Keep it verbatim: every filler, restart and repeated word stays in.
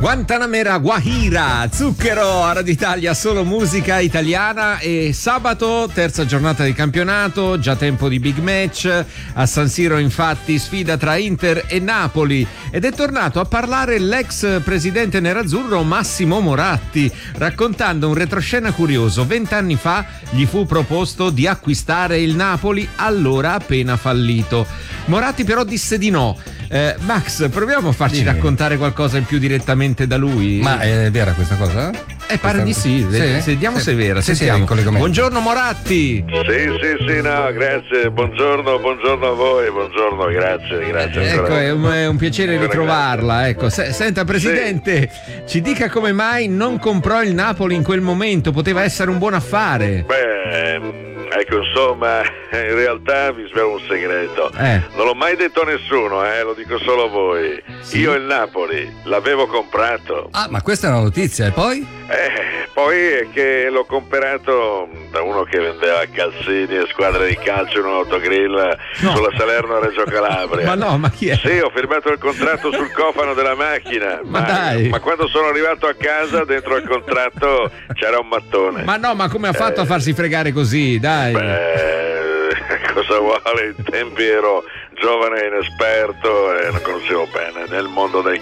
Guantanamera Guajira, Zucchero a Radio Italia, solo musica italiana. E sabato, terza giornata di campionato, già tempo di big match. A San Siro infatti sfida tra Inter e Napoli ed è tornato a parlare l'ex presidente nerazzurro Massimo Moratti, raccontando un retroscena curioso. Vent'anni fa gli fu proposto di acquistare il Napoli, allora appena fallito. Moratti però disse di no. Eh, Max, proviamo a farci Dimmi. raccontare qualcosa in più direttamente da lui. Ma è vera questa cosa? Eh, pare di sì. Sì? Vediamo Sì. se è vera. Sì, sì, Sentiamo. in collegamento. Buongiorno Moratti. Sì, sì, sì, no, grazie, buongiorno, buongiorno a voi, buongiorno, grazie, grazie. Ecco, ancora. è un, è un piacere Ancora ritrovarla. Ecco. Se- senta, Presidente, ci dica come mai non comprò il Napoli in quel momento. Poteva essere un buon affare. Beh, ehm, ecco, insomma, in realtà vi svelo un segreto. Eh. Non l'ho mai detto a nessuno, eh, lo dico solo a voi. Sì? Io il Napoli l'avevo comprato. Ah, ma questa è una notizia, e poi? Eh, poi è che l'ho comprato da uno che vendeva calzini e squadre di calcio in un autogrill No. sulla Salerno a Reggio Calabria. Ma no, ma chi è? Sì, ho firmato il contratto sul cofano della macchina. Ma dai. ma quando sono arrivato a casa, dentro al contratto c'era un mattone. Ma no, ma come ha fatto a farsi fregare così? Dai. Beh, cosa vuole? In tempi ero giovane e inesperto e non conoscevo bene nel mondo dei